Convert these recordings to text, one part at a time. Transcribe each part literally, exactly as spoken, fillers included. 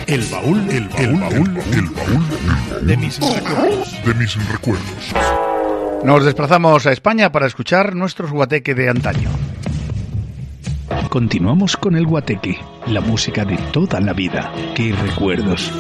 El baúl, el baúl, el baúl, el baúl de mis recuerdos. De mis recuerdos. Nos desplazamos a España para escuchar nuestros guateque de antaño. Continuamos con el guateque, la música de toda la vida. ¡Qué recuerdos!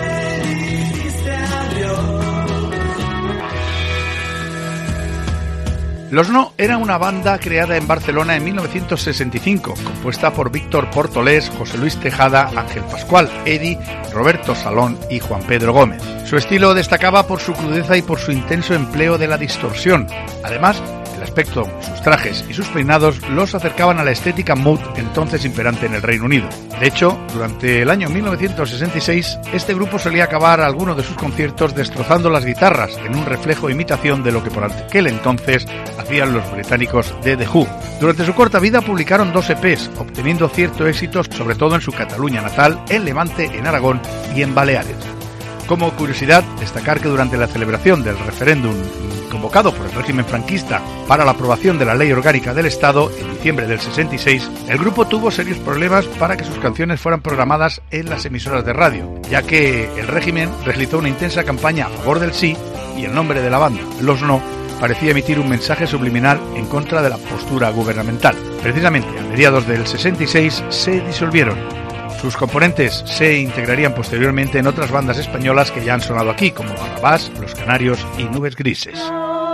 Los No era una banda creada en Barcelona en mil novecientos sesenta y cinco, compuesta por Víctor Portolés, José Luis Tejada, Ángel Pascual, Eddie, Roberto Salón y Juan Pedro Gómez. Su estilo destacaba por su crudeza y por su intenso empleo de la distorsión. Además, el aspecto, sus trajes y sus peinados los acercaban a la estética mood entonces imperante en el Reino Unido. De hecho, durante el año mil novecientos sesenta y seis, este grupo solía acabar algunos de sus conciertos destrozando las guitarras en un reflejo e imitación de lo que por aquel entonces hacían los británicos de The Who. Durante su corta vida publicaron dos E Pes, obteniendo cierto éxito sobre todo en su Cataluña natal, en Levante, en Aragón y en Baleares. Como curiosidad, destacar que durante la celebración del referéndum convocado por el régimen franquista para la aprobación de la Ley Orgánica del Estado en diciembre del sesenta y seis, el grupo tuvo serios problemas para que sus canciones fueran programadas en las emisoras de radio, ya que el régimen realizó una intensa campaña a favor del sí y el nombre de la banda, Los No, parecía emitir un mensaje subliminal en contra de la postura gubernamental. Precisamente a mediados del sesenta y seis se disolvieron. Sus componentes se integrarían posteriormente en otras bandas españolas que ya han sonado aquí, como Barrabás, Los Canarios y Nubes Grises.